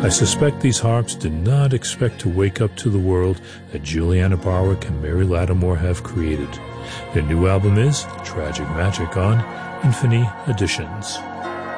I suspect these harps did not expect to wake up to the world that Juliana Barwick and Mary Lattimore have created. Their new album is Tragic Magic on Infinity Editions.